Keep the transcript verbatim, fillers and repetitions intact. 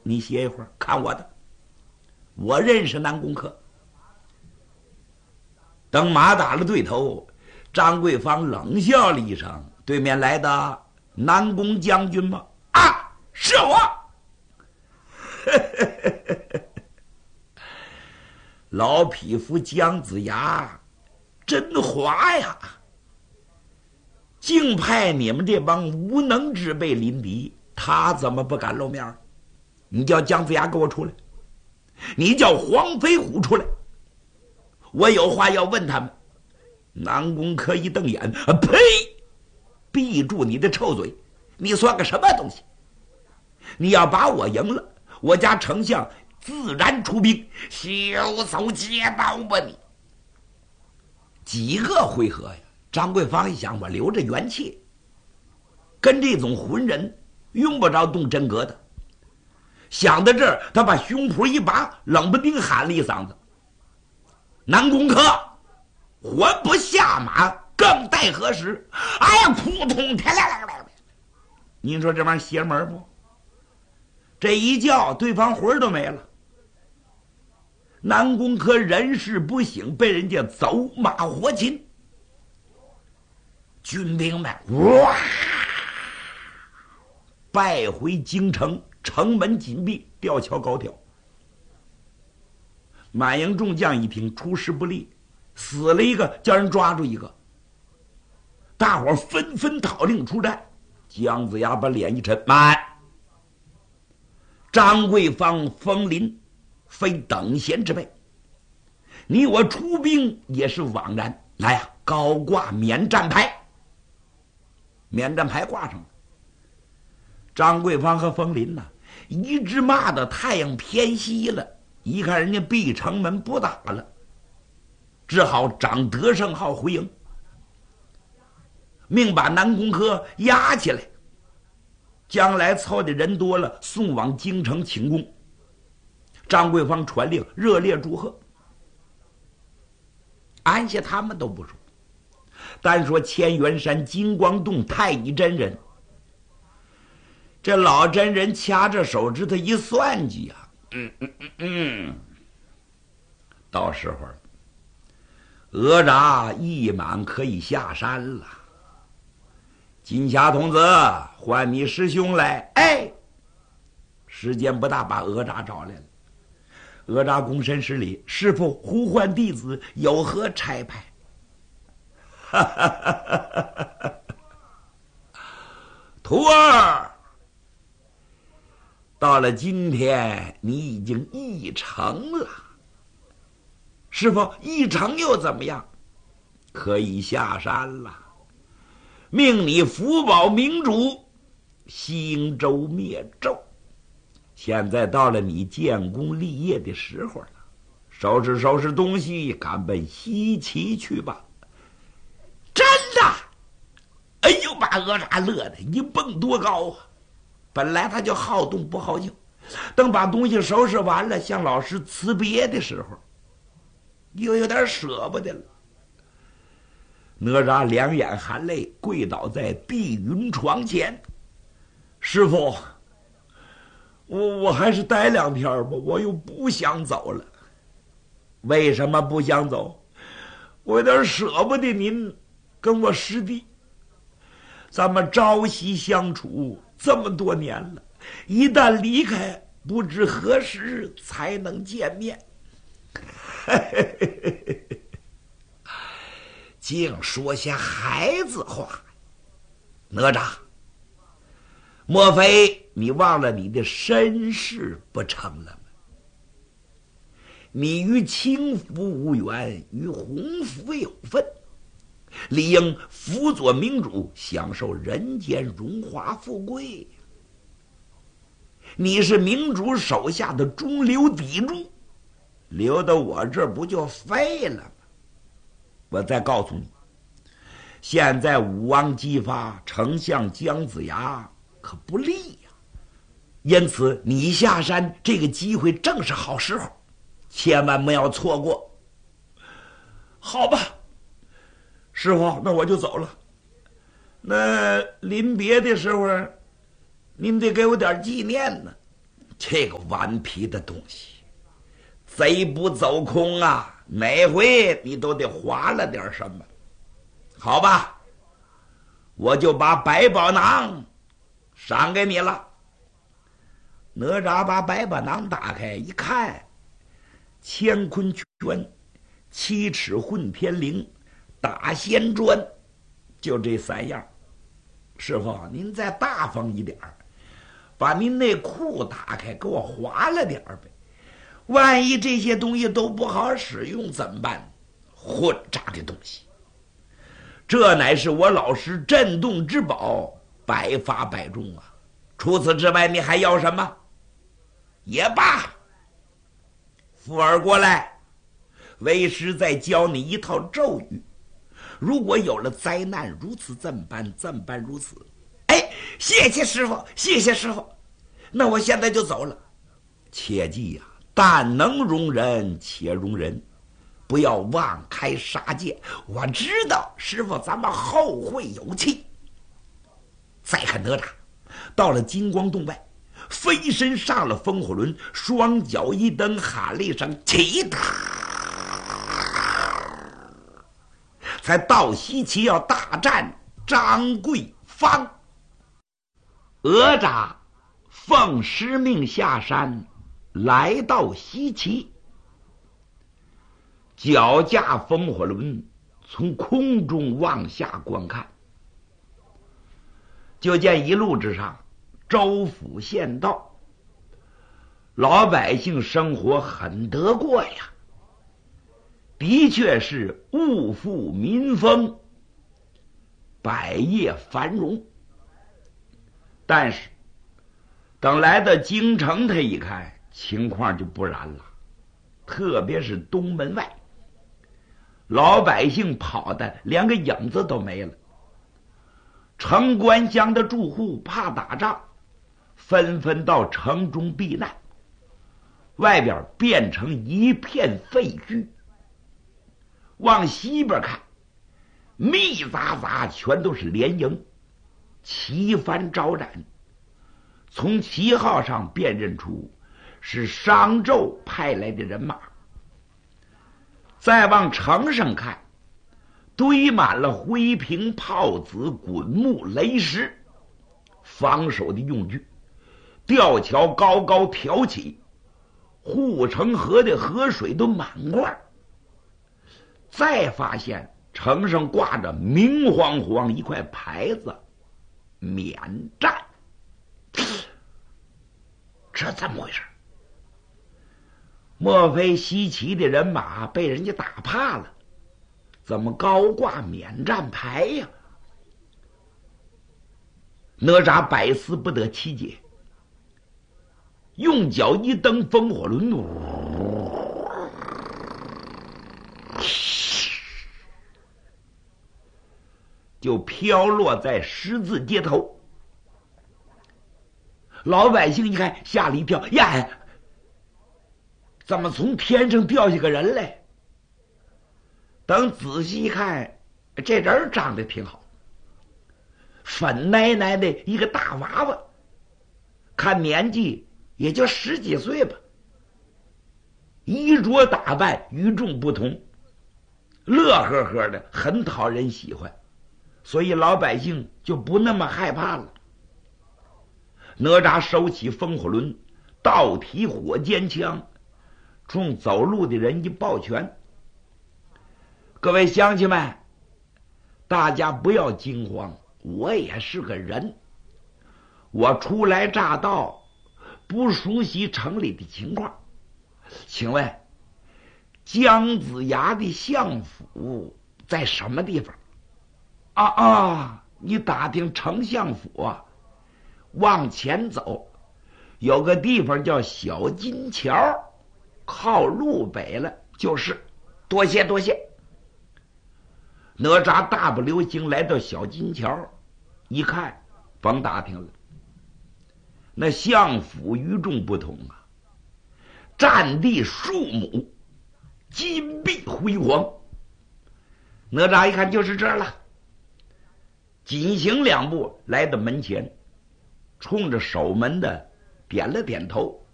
你歇一会儿，看我的。我认识南宫克。等马打了对头，张桂芳冷笑了一声：“对面来的南宫将军吗？”啊，是我。老匹夫姜子牙真滑呀，竟派你们这帮无能之辈临敌，他怎么不敢露面？你叫姜子牙给我出来，你叫黄飞虎出来，我有话要问他们。南宫柯一瞪眼：“呸！闭住你的臭嘴！你算个什么东西？你要把我赢了，我家丞相自然出兵，袖手接刀吧你！”几个回合呀，张桂芳一想，我留着元气，跟这种浑人用不着动真格的。想到这儿，他把胸脯一拔，冷不丁喊了一嗓子：“南宫柯，还不下马，更待何时？”哎呀，扑通！天亮亮亮！您说这玩意儿邪门不？这一叫，对方魂都没了。南宫柯人事不省，被人家走马活擒。军兵们哇，败回京城，城门紧闭，吊桥高挑。满营众将一听出师不利，死了一个，叫人抓住一个。大伙纷纷讨令出战。姜子牙把脸一沉：“慢！张桂芳、风林非等闲之辈，你我出兵也是枉然。来呀，高挂免战牌！”免战牌挂上了。张桂芳和风林呢、啊，一直骂的太阳偏西了，一看人家闭城门不打了，只好长德胜号回营，命把南宫柯押起来，将来凑的人多了，送往京城请功。张桂芳传令，热烈祝贺。按下他们都不说，单说千元山金光洞太乙真人，这老真人掐着手指头一算计啊，嗯嗯嗯嗯，到时候哪吒一满可以下山了。金霞童子，唤你师兄来！哎，时间不大，把哪吒找来了。哪吒躬身施礼：“师父呼唤弟子，有何差派？”哈哈哈哈哈！徒儿，到了今天，你已经议成了。师父，议成又怎么样？可以下山了。命你福保明主，兴周灭纣。现在到了你建功立业的时候了，收拾收拾东西，赶奔西岐去吧。真的？哎呦，把哪吒乐得一蹦多高啊！本来他就好动不好静，等把东西收拾完了，向老师辞别的时候，又有点舍不得了。哪吒两眼含泪，跪倒在碧云床前：“师父，我我还是待两天吧，我又不想走了。”“为什么不想走？”“我有点舍不得您跟我师弟，咱们朝夕相处这么多年了，一旦离开，不知何时才能见面。”竟说下孩子话。哪吒，莫非你忘了你的身世不成了吗？你与轻浮无缘，与鸿福有份，理应辅佐明主，享受人间荣华富贵。你是明主手下的中流砥柱，留到我这儿不就废了吗？我再告诉你，现在武王姬发，丞相姜子牙可不利呀、啊。因此你下山这个机会正是好时候，千万不要错过。好吧，师傅，那我就走了。那临别的时候，您得给我点纪念呢。 这个顽皮的东西，贼不走空啊！每回你都得花了点什么。好吧，我就把百宝囊赏给你了。哪吒把百宝囊打开一看，乾坤圈、七尺混天绫、大仙砖，就这三样。师傅，您再大方一点儿，把您内裤打开，给我划了点儿呗。万一这些东西都不好使用怎么办？混账的东西！这乃是我老师镇洞之宝，百发百中啊！除此之外，你还要什么？也罢，福儿过来，为师再教你一套咒语。如果有了灾难，如此这么办，这么办如此。哎，谢谢师傅，谢谢师傅。那我现在就走了。切记呀、啊，但能容人且容人，不要妄开杀戒。我知道师傅，咱们后会有期。再看哪吒，到了金光洞外，飞身上了风火轮，双脚一蹬，喊了一声起打，才到西岐要大战张桂芳。哪吒奉师命下山，来到西岐，脚驾风火轮，从空中往下观看，就见一路之上州府县道，老百姓生活很得过呀，的确是物富民丰，百业繁荣。但是等来到京城，他一看情况就不然了，特别是东门外，老百姓跑的连个影子都没了。城关乡的住户怕打仗，纷纷到城中避难，外边变成一片废墟。往西边看，密匝匝全都是连营，旗帆招展，从旗号上辨认出是商纣派来的人马。再往城上看，堆满了灰瓶、炮子、滚木、雷石，防守的用具。吊桥高高挑起，护城河的河水都满贯。再发现城上挂着明晃晃一块牌子，免战。这怎么回事？莫非西岐的人马被人家打怕了？怎么高挂免战牌呀？哪吒百思不得其解，用脚一蹬风火轮，就飘落在十字街头。老百姓一看吓了一跳，呀，怎么从天上掉下个人来？等仔细一看，这人长得挺好，粉奶奶的一个大娃娃，看年纪也就十几岁吧，衣着打扮与众不同，乐呵呵的，很讨人喜欢，所以老百姓就不那么害怕了。哪吒收起风火轮，倒提火尖枪，冲走路的人一抱拳：“各位乡亲们，大家不要惊慌，我也是个人，我初来乍到，不熟悉城里的情况，请问姜子牙的相府在什么地方？”啊啊，你打听丞相府啊？往前走，有个地方叫小金桥，靠路北了就是。多谢多谢。哪吒大步流星来到小金桥，一看，甭打听了，那相府与众不同啊，占地数亩，金碧辉煌。哪吒一看就是这儿了，紧行两步来到门前，冲着守门的点了点头，